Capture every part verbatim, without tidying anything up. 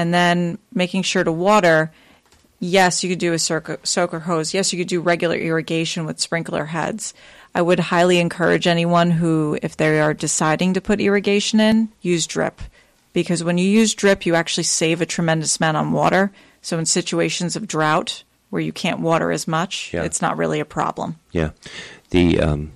And then making sure to water, yes, you could do a soaker, soaker hose. Yes, you could do regular irrigation with sprinkler heads. I would highly encourage anyone who, if they are deciding to put irrigation in, use drip. Because when you use drip, you actually save a tremendous amount on water. So in situations of drought where you can't water as much, yeah. it's not really a problem. Yeah. The um,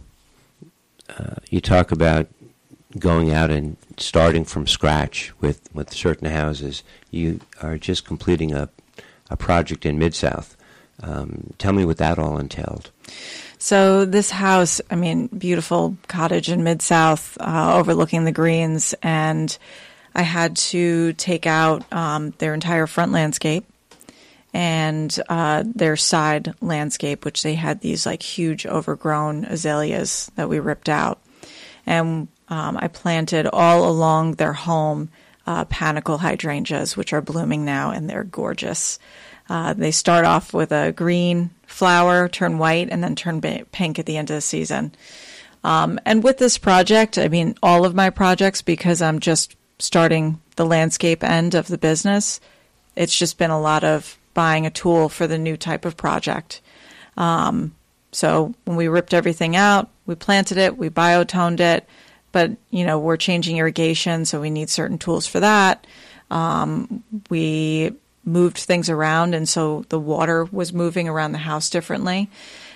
uh, you talk about going out and starting from scratch with, with certain houses. You are just completing a, a project in Mid-South. Um, tell me what that all entailed. So this house, I mean, beautiful cottage in Mid-South uh, overlooking the greens, and I had to take out um, their entire front landscape and uh, their side landscape, which they had these like huge overgrown azaleas that we ripped out. And um, I planted all along their home uh, panicle hydrangeas, which are blooming now, and they're gorgeous. Uh, they start off with a green flower, turn white, and then turn pink at the end of the season. Um, and with this project, I mean, all of my projects, because I'm just starting the landscape end of the business, it's just been a lot of buying a tool for the new type of project. Um, so when we ripped everything out, we planted it, we biotoned it, but, you know, we're changing irrigation, so we need certain tools for that. Um, we moved things around, and so the water was moving around the house differently.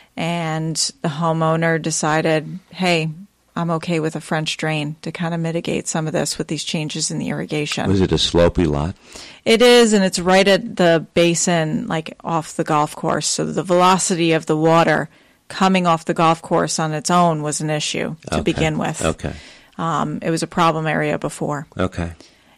And the homeowner decided, hey, I'm okay with a French drain to kind of mitigate some of this with these changes in the irrigation. Was it a slopey lot? It is, and it's right at the basin, like off the golf course. So the velocity of the water coming off the golf course on its own was an issue to okay. begin with. Okay. Um, it was a problem area before. Okay.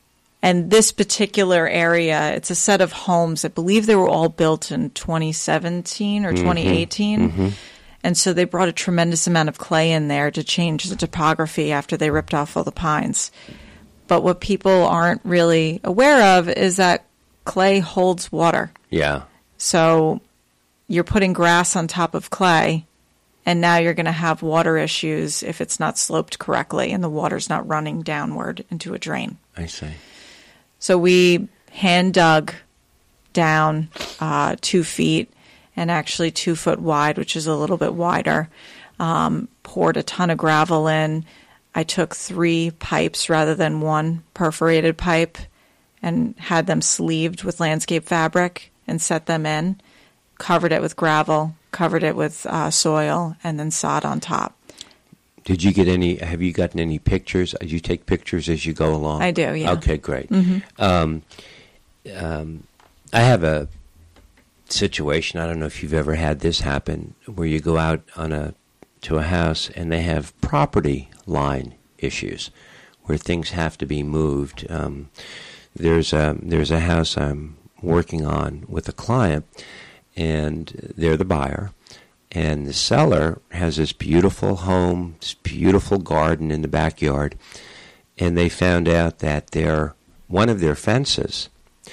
And this particular area, it's a set of homes. I believe they were all built in twenty seventeen or twenty eighteen. Mm-hmm. And so they brought a tremendous amount of clay in there to change the topography after they ripped off all the pines. But what people aren't really aware of is that clay holds water. Yeah. So you're putting grass on top of clay, and now you're going to have water issues if it's not sloped correctly and the water's not running downward into a drain. I see. So we hand dug down uh, two feet and actually two foot wide, which is a little bit wider, um, poured a ton of gravel in. I took three pipes rather than one perforated pipe and had them sleeved with landscape fabric and set them in, covered it with gravel, covered it with uh, soil, and then sod on top. Did you get any, have you gotten any pictures? Do you take pictures as you go along? I do, yeah. Okay, great. Mm-hmm. Um, um, I have a situation, I don't know if you've ever had this happen, where you go out on a to a house and they have property line issues where things have to be moved. Um, there's a, there's a house I'm working on with a client, and they're the buyer. And the seller has this beautiful home, this beautiful garden in the backyard, and they found out that their one of their fences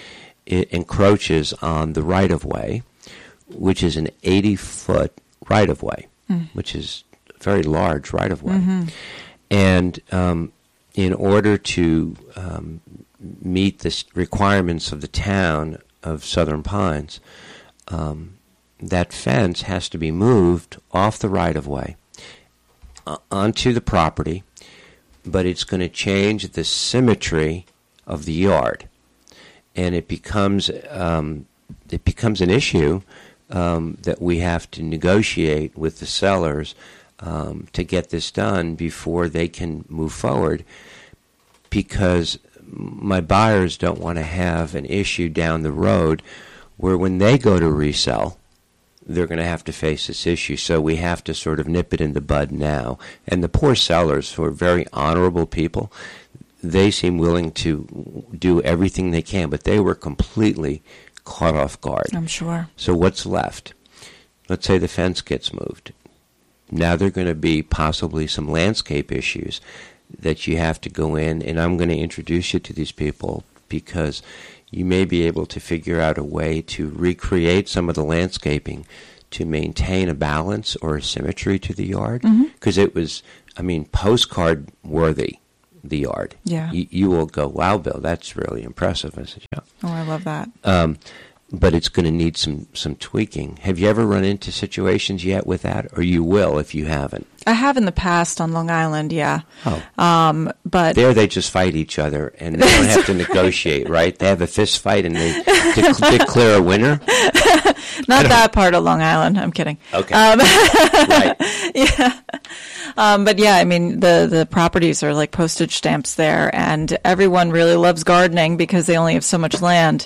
it encroaches on the right-of-way, which is an eighty-foot right-of-way, mm. which is a very large right-of-way. Mm-hmm. And um, in order to um, meet the requirements of the town of Southern Pines, um, that fence has to be moved off the right-of-way uh, onto the property, but it's going to change the symmetry of the yard, and it becomes um, it becomes an issue um, that we have to negotiate with the sellers um, to get this done before they can move forward, because my buyers don't want to have an issue down the road where when they go to resell, they're going to have to face this issue. So we have to sort of nip it in the bud now. And the poor sellers, who are very honorable people, they seem willing to do everything they can, but they were completely caught off guard. I'm sure. So what's left? Let's say the fence gets moved. Now there are going to be possibly some landscape issues that you have to go in, and I'm going to introduce you to these people because you may be able to figure out a way to recreate some of the landscaping to maintain a balance or a symmetry to the yard. Because mm-hmm. it was, I mean, postcard worthy, the yard. Yeah. You, you will go, wow, Bill, that's really impressive. I said, yeah. Oh, I love that. Um, but it's going to need some, some tweaking. Have you ever run into situations yet with that? Or you will if you haven't? I have in the past on Long Island, yeah. Oh. Um, but there they just fight each other, and they don't have to negotiate, right? They have a fist fight, and they de- declare a winner? Not that part of Long Island. I'm kidding. Okay. Um, right. Yeah. Um, but yeah, I mean, the, the properties are like postage stamps there, and everyone really loves gardening because they only have so much land.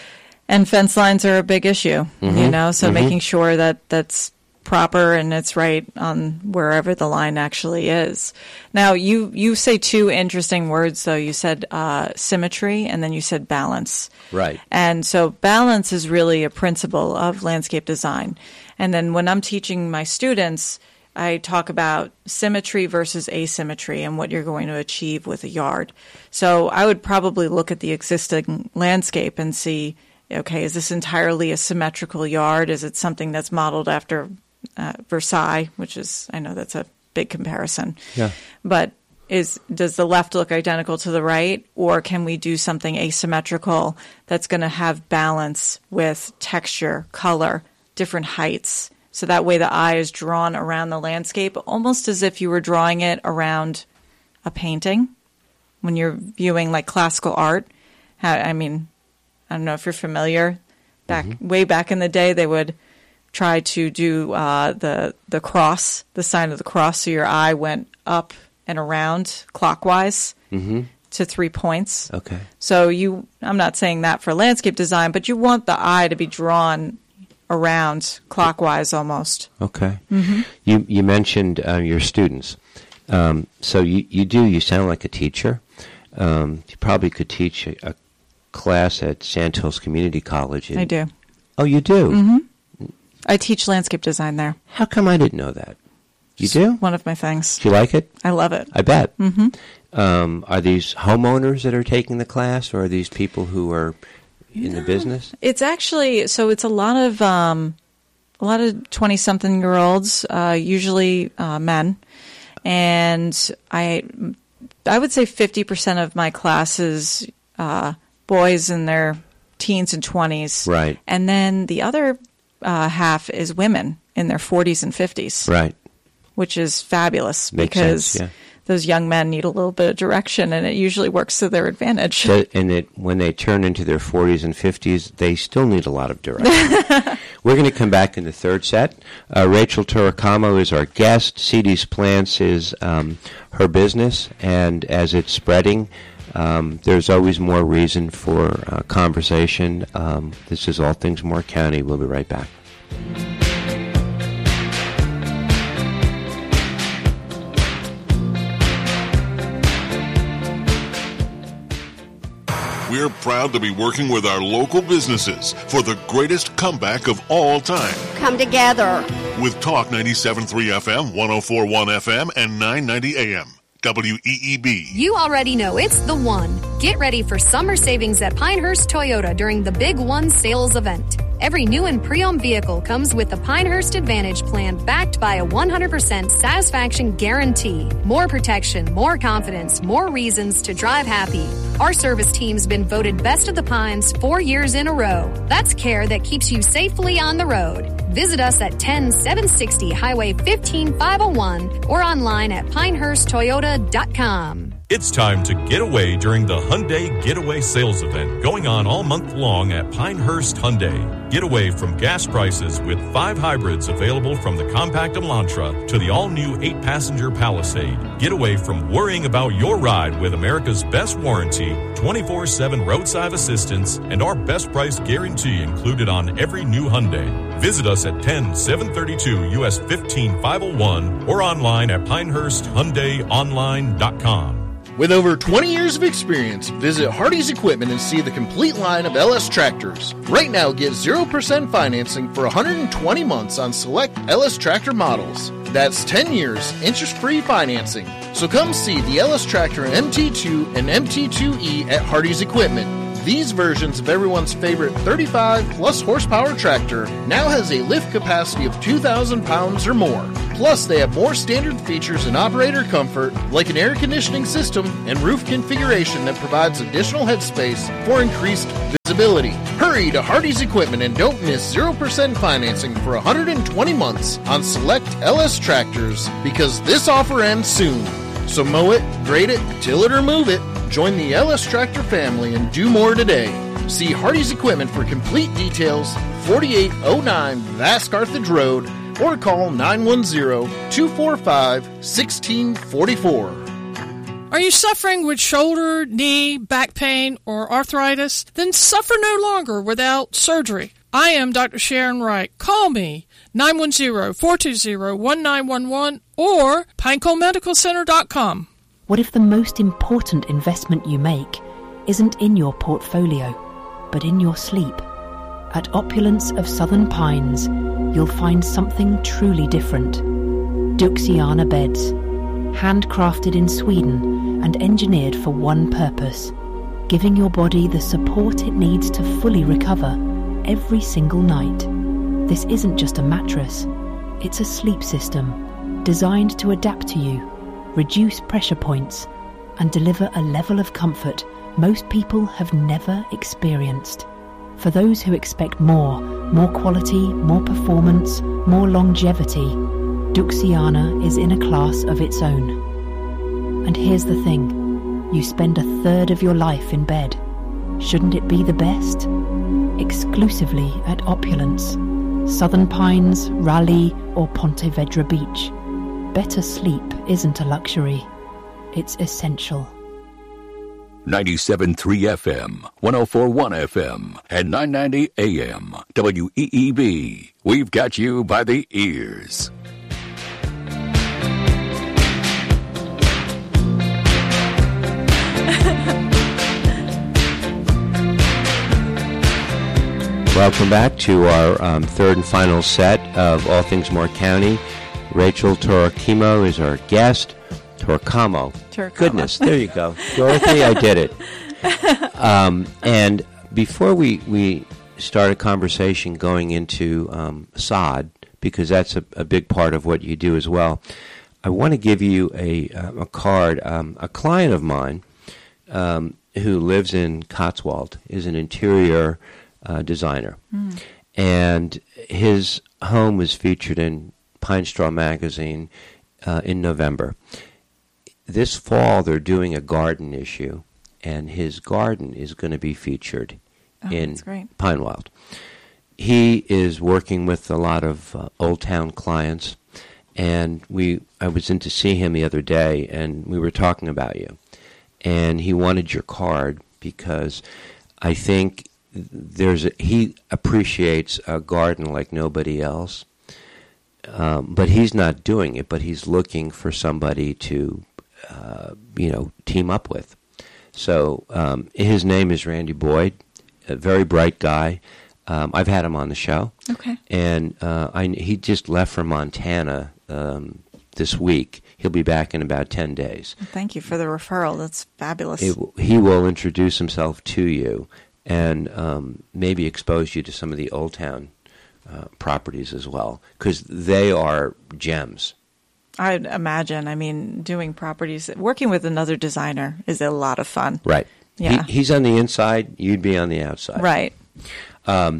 And fence lines are a big issue, mm-hmm. you know, so mm-hmm. making sure that that's proper and it's right on wherever the line actually is. Now, you, you say two interesting words, though. You said uh, symmetry, and then you said balance. Right. And so balance is really a principle of landscape design. And then when I'm teaching my students, I talk about symmetry versus asymmetry and what you're going to achieve with a yard. So I would probably look at the existing landscape and see, okay, is this entirely a symmetrical yard? Is it something that's modeled after uh, Versailles, which is, I know that's a big comparison. Yeah. But is does the left look identical to the right, or can we do something asymmetrical that's going to have balance with texture, color, different heights? So that way the eye is drawn around the landscape, almost as if you were drawing it around a painting when you're viewing like classical art. I mean, I don't know if you're familiar. Back mm-hmm. way back in the day, they would try to do uh, the the cross, the sign of the cross, so your eye went up and around clockwise mm-hmm. to three points. Okay. So you, I'm not saying that for landscape design, but you want the eye to be drawn around clockwise almost. Okay. Mm-hmm. You you mentioned uh, your students. Um, so you, you do, you sound like a teacher. Um, you probably could teach a, a class at Sandhills Community College. In, I do. Oh, you do? Mm-hmm. I teach landscape design there. How come I didn't know that? You It's do? one of my things. Do you like it? I love it. I bet. Mm-hmm. Um, are these homeowners that are taking the class, or are these people who are in no, the business? It's actually, so it's a lot of um, a lot of twenty-something-year-olds, uh, usually uh, men, and I I would say fifty percent of my class is uh, boys in their teens and twenties. Right. And then the other uh, half is women in their forties and fifties. Right. Which is fabulous. Makes because sense, yeah. those young men need a little bit of direction, and it usually works to their advantage. So, and it, when they turn into their forties and fifties, they still need a lot of direction. We're going to come back in the third set. Uh, Rachel Torrecamo is our guest. C D's Plants is um, her business, and as it's spreading, um, there's always more reason for uh, conversation. Um, this is All Things Moore County. We'll be right back. We're proud to be working with our local businesses for the greatest comeback of all time. Come together. With Talk ninety-seven point three F M, one oh four point one F M, and nine ninety A M. W E E B. You already know it's the one. Get ready for summer savings at Pinehurst Toyota during the Big One sales event. Every new and pre-owned vehicle comes with the Pinehurst Advantage plan backed by a one hundred percent satisfaction guarantee. More protection, more confidence, more reasons to drive happy. Our service team's been voted Best of the Pines four years in a row. That's care that keeps you safely on the road. Visit us at ten seven sixty Highway fifteen five oh one or online at pinehurst toyota dot com. It's time to get away during the Hyundai Getaway Sales Event going on all month long at Pinehurst Hyundai. Get away from gas prices with five hybrids available from the compact Elantra to the all-new eight-passenger Palisade. Get away from worrying about your ride with America's best warranty, twenty-four seven roadside assistance, and our best price guarantee included on every new Hyundai. Visit us at ten seven thirty-two U S fifteen five oh one or online at pinehurst hyundai online dot com. With over twenty years of experience, visit Hardy's Equipment and see the complete line of L S tractors. Right now, get zero percent financing for one hundred twenty months on select L S tractor models. That's ten years, interest-free financing. So come see the L S Tractor M T two and M T two E at Hardy's Equipment. These versions of everyone's favorite thirty-five plus horsepower tractor now has a lift capacity of two thousand pounds or more. Plus, they have more standard features and operator comfort, like an air conditioning system and roof configuration that provides additional headspace for increased visibility. Hurry to Hardy's Equipment and don't miss zero percent financing for one hundred twenty months on select L S tractors, because this offer ends soon. So mow it, grade it, till it or move it. Join the L S Tractor family and do more today. See Hardy's Equipment for complete details, forty-eight oh nine Vass Carthage Road, or call nine one zero, two four five, one six four four. Are you suffering with shoulder, knee, back pain, or arthritis? Then suffer no longer without surgery. I am Doctor Sharon Wright. Call me, nine one zero, four two zero, one nine one one, or pinecone medical center dot com. What if the most important investment you make isn't in your portfolio, but in your sleep? At Opulence of Southern Pines, you'll find something truly different. Duxiana beds, handcrafted in Sweden and engineered for one purpose, giving your body the support it needs to fully recover every single night. This isn't just a mattress, it's a sleep system designed to adapt to you, reduce pressure points, and deliver a level of comfort most people have never experienced. For those who expect more, more quality, more performance, more longevity, Duxiana is in a class of its own. And here's the thing, you spend a third of your life in bed. Shouldn't it be the best? Exclusively at Opulence, Southern Pines, Raleigh, or Ponte Vedra Beach. Better sleep isn't a luxury, it's essential. ninety-seven point three F M, one oh four point one F M, and nine ninety A M. W E E B. We've got you by the ears. Welcome back to our um, third and final set of All Things Moore County. Rachel Toracamo is our guest. Toracamo. Toracamo. Goodness, there you go. Dorothy, I did it. Um, and before we, we start a conversation going into um, sod, because that's a, a big part of what you do as well, I want to give you a, um, a card. Um, a client of mine um, who lives in Cotswold is an interior uh, designer. Mm. And his home was featured in Pine Straw Magazine uh, in November. This fall, they're doing a garden issue, and his garden is going to be featured oh, in Pine Wild. He is working with a lot of uh, Old Town clients, and we I was in to see him the other day, and we were talking about you. And he wanted your card because I think there's a, he appreciates a garden like nobody else. Um, but he's not doing it, but he's looking for somebody to, uh, you know, team up with. So um, his name is Randy Boyd, a very bright guy. Um, I've had him on the show. Okay. And uh, I, he just left for Montana um, this week. He'll be back in about ten days. Thank you for the referral. That's fabulous. It, he will introduce himself to you and um, maybe expose you to some of the Old Town Uh, properties as well, because they are gems. I'd imagine. I mean, doing properties, working with another designer is a lot of fun. Right. Yeah. He, he's on the inside, you'd be on the outside. Right. Um,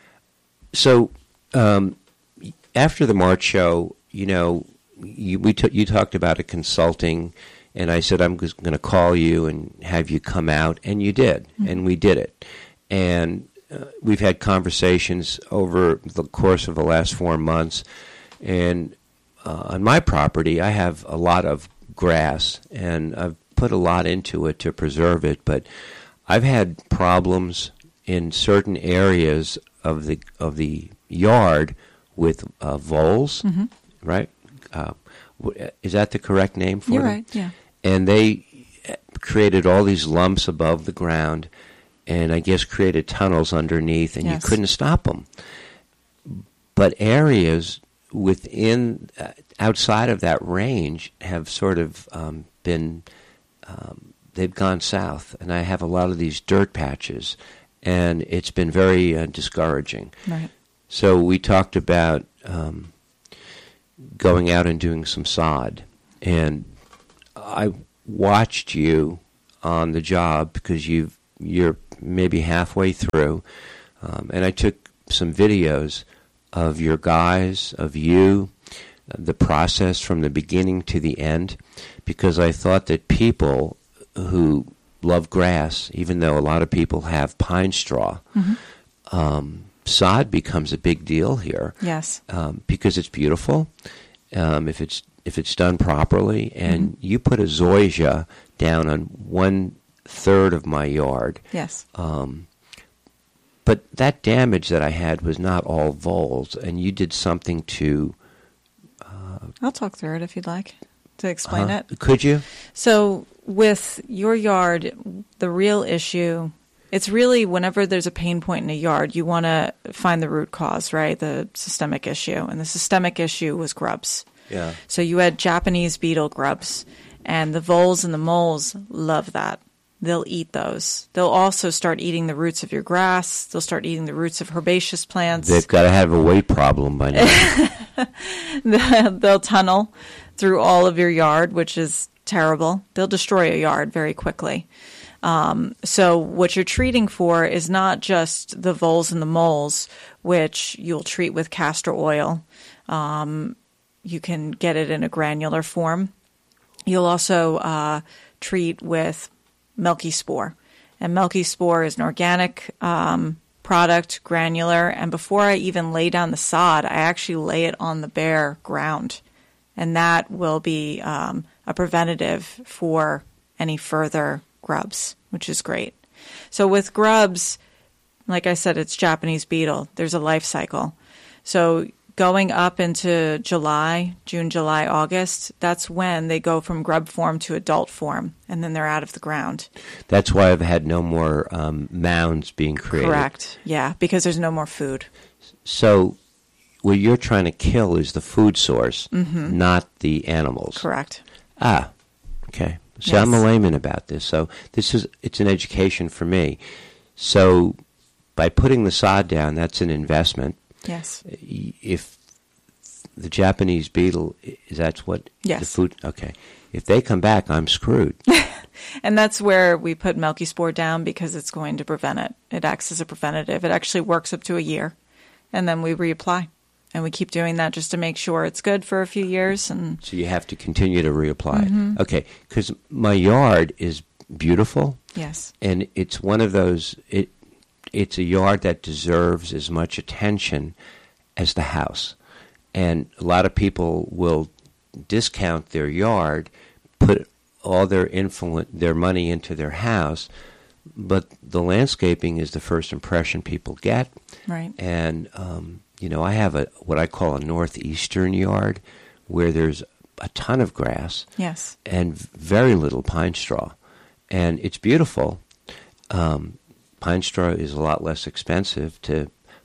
so um, after the March show, you know, you, we t- you talked about a consulting, and I said I'm going to call you and have you come out, and you did, mm-hmm. and we did it. And Uh, we've had conversations over the course of the last four months, and uh, on my property, I have a lot of grass, and I've put a lot into it to preserve it, but I've had problems in certain areas of the of the yard with uh, voles, mm-hmm. right? Uh, is that the correct name for You're them? Right, yeah. And they created all these lumps above the ground, and I guess created tunnels underneath, and yes. you couldn't stop them. But areas within, uh, outside of that range have sort of um, been, um, they've gone south, and I have a lot of these dirt patches, and it's been very uh, discouraging. Right. So we talked about um, going out and doing some sod. And I watched you on the job because you've, you're maybe halfway through. Um, and I took some videos of your guys, of you, the process from the beginning to the end, because I thought that people who love grass, even though a lot of people have pine straw, mm-hmm. um, sod becomes a big deal here. Yes, um, because it's beautiful. Um, if it's if it's done properly, and mm-hmm. you put a zoysia down on one third of my yard. Yes. Um, but that damage that I had was not all voles, and you did something to. Uh, I'll talk through it if you'd like to explain uh, it. Could you? So with your yard, the real issue, it's really whenever there's a pain point in a yard, you want to find the root cause, right? The systemic issue. And the systemic issue was grubs. Yeah. So you had Japanese beetle grubs, and the voles and the moles love that. They'll eat those. They'll also start eating the roots of your grass. They'll start eating the roots of herbaceous plants. They've got to have a weight problem by now. They'll tunnel through all of your yard, which is terrible. They'll destroy a yard very quickly. Um, so what you're treating for is not just the voles and the moles, which you'll treat with castor oil. Um, you can get it in a granular form. You'll also uh, treat with Milky Spore. And Milky Spore is an organic um, product, granular. And before I even lay down the sod, I actually lay it on the bare ground. And that will be um, a preventative for any further grubs, which is great. So with grubs, like I said, it's Japanese beetle. There's a life cycle. So going up into July, June, July, August, that's when they go from grub form to adult form, and then they're out of the ground. That's why I've had no more um, mounds being created. Correct. Yeah, because there's no more food. So what you're trying to kill is the food source, mm-hmm. not the animals. Correct. Ah, okay. So Yes. I'm a layman about this. So this is it's an education for me. So by putting the sod down, that's an investment. Yes. If the Japanese beetle, is that's what yes. the food? Okay. If they come back, I'm screwed. And that's where we put Milky Spore down because it's going to prevent it. It acts as a preventative. It actually works up to a year, and then we reapply. And we keep doing that just to make sure it's good for a few years. And so you have to continue to reapply mm-hmm. it. Okay, because my yard is beautiful. Yes. And it's one of those, it, it's a yard that deserves as much attention as the house. And a lot of people will discount their yard, put all their influence, their money into their house, but the landscaping is the first impression people get. Right. And, um, you know, I have a what I call a northeastern yard where there's a ton of grass. Yes. And very little pine straw. And it's beautiful. Um, pine straw is a lot less expensive to,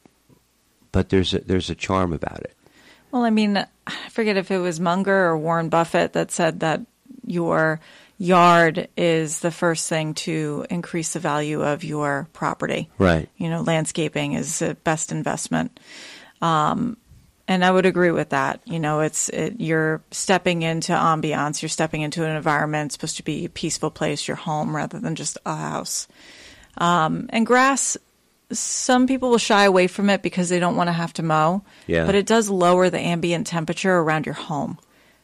but there's a, there's a charm about it. Well, I mean, I forget if it was Munger or Warren Buffett that said that your yard is the first thing to increase the value of your property. Right. You know, landscaping is the best investment. Um, and I would agree with that. You know, it's it, you're stepping into ambiance. You're stepping into an environment. It's supposed to be a peaceful place, your home, rather than just a house. Um, and grass, some people will shy away from it because they don't want to have to mow. Yeah. But it does lower the ambient temperature around your home.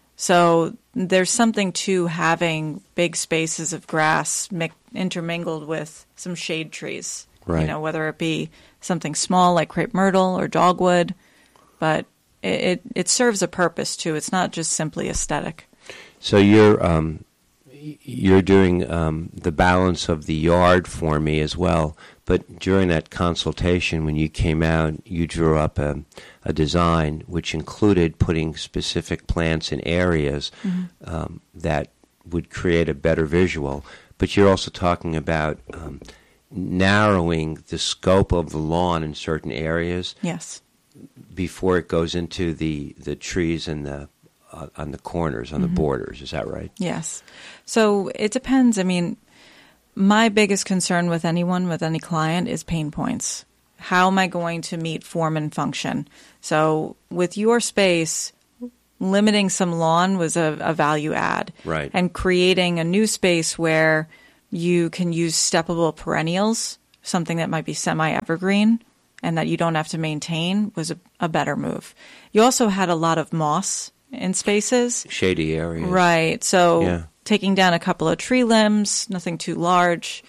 So there's something to having big spaces of grass mi- intermingled with some shade trees. Right. You know, whether it be something small like crepe myrtle or dogwood, but it, it, it serves a purpose too. It's not just simply aesthetic. So you're um, you're doing um, the balance of the yard for me as well. But during that consultation, when you came out, you drew up a, a design which included putting specific plants in areas mm-hmm. um, that would create a better visual. But you're also talking about um, narrowing the scope of the lawn in certain areas. Yes. Before it goes into the, the trees and the uh, on the corners, on mm-hmm. the borders. Is that right? Yes. So it depends. I mean, my biggest concern with anyone, with any client, is pain points. How am I going to meet form and function? So with your space, limiting some lawn was a, a value add. Right. And creating a new space where you can use steppable perennials, something that might be semi-evergreen and that you don't have to maintain, was a, a better move. You also had a lot of moss in spaces. Shady areas. Right. So Yeah. taking down a couple of tree limbs, nothing too large,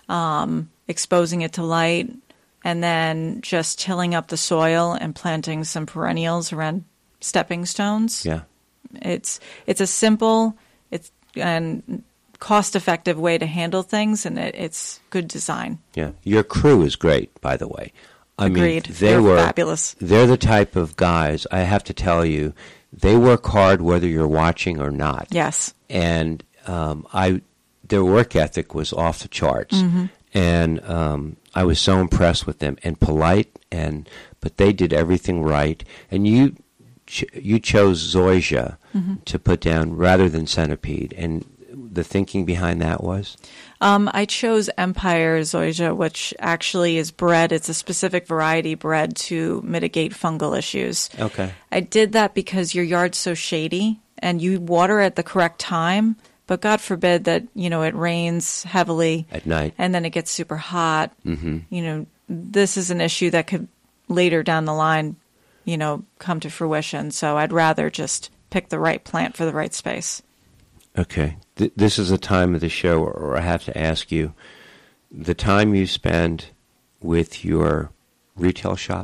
um, exposing it to light, and then just tilling up the soil and planting some perennials around stepping stones. Yeah. It's it's a simple it's and cost-effective way to handle things, and it, it's good design. Yeah. Your crew is great, by the way. I Agreed. mean, they They're were fabulous. They're the type of guys, I have to tell you, they work hard whether you're watching or not. Yes. And um, I, their work ethic was off the charts. Mm-hmm. And um, I was so impressed with them, and polite, and but they did everything right. And you ch- you chose zoysia Mm-hmm. to put down rather than centipede. And the thinking behind that was? Um, I chose Empire Zoysia, which actually is bred. It's a specific variety bred to mitigate fungal issues. Okay. I did that because your yard's so shady, and you water at the correct time. But God forbid that, you know, it rains heavily At night. and then it gets super hot. Mm-hmm. You know, this is an issue that could later down the line, you know, come to fruition. So I'd rather just pick the right plant for the right space. Okay. Th- this is a time of the show where I have to ask you, the time you spend with your retail shop,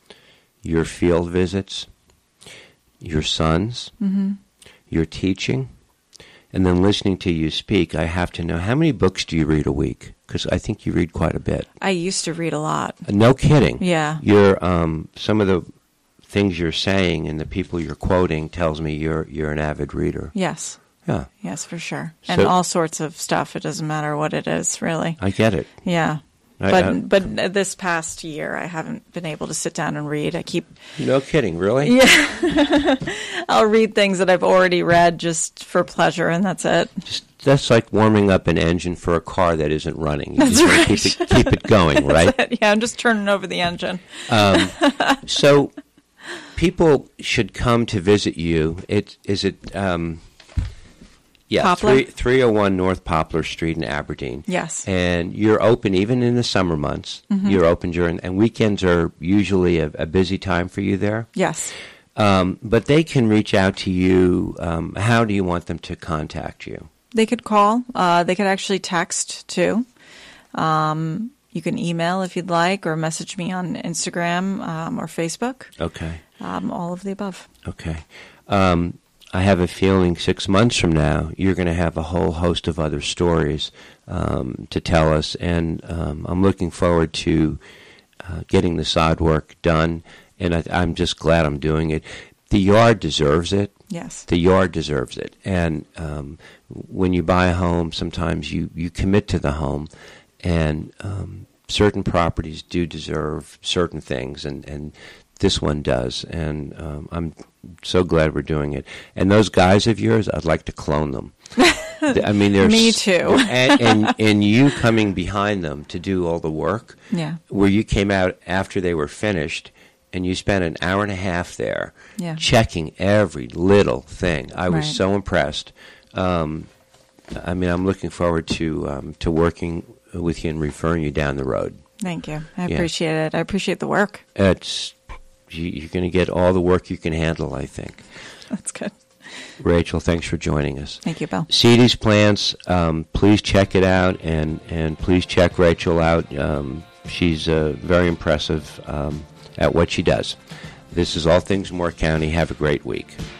your field visits, your sons, Mm-hmm. your teaching, and then listening to you speak, I have to know, how many books do you read a week? Because I think you read quite a bit. I used to read a lot. No kidding. Yeah. You're, um, some of the things you're saying and the people you're quoting tells me you're you're an avid reader. Yes. Yeah. Yes, for sure. And So- all sorts of stuff. It doesn't matter what it is, really. I get it. Yeah. I- But I- but this past year, I haven't been able to sit down and read. I keep No kidding, really? Yeah. I'll read things that I've already read just for pleasure, and that's it. Just, that's like warming up an engine for a car that isn't running. You That's just want right. to keep it, keep it going, right? Yeah, I'm just turning over the engine. Um, so people should come to visit you. It is it um, yeah, Poplar? three, three oh one North Poplar Street in Aberdeen. Yes. And you're open even in the summer months. Mhm. You're open during, and weekends are usually a, a busy time for you there. Yes. Um, but they can reach out to you. Um, how do you want them to contact you? They could call. Uh, they could actually text, too. Um, you can email if you'd like, or message me on Instagram um, or Facebook. Okay. Um, all of the above. Okay. Um, I have a feeling six months from now you're going to have a whole host of other stories um, to tell us, and um, I'm looking forward to uh, getting the sod work done, and I, I'm just glad I'm doing it. The yard deserves it. Yes. The yard deserves it. And um, when you buy a home, sometimes you, you commit to the home, and um, certain properties do deserve certain things, and, and this one does. And um, I'm so glad we're doing it. And those guys of yours, I'd like to clone them. I mean, they're Me s- too. and, and and you coming behind them to do all the work. Yeah. Where you came out after they were finished, and you spent an hour and a half there, Yeah. checking every little thing. I was Right. so impressed. Um, I mean, I'm looking forward to um, to working with you and referring you down the road. Thank you. I Yeah. appreciate it. I appreciate the work. It's you, you're going to get all the work you can handle, I think. That's good. Rachel, thanks for joining us. Thank you, Bill. C D's Plants, um, please check it out, and, and please check Rachel out. Um, she's uh, very impressive um, at what she does. This is All Things Moore County. Have a great week.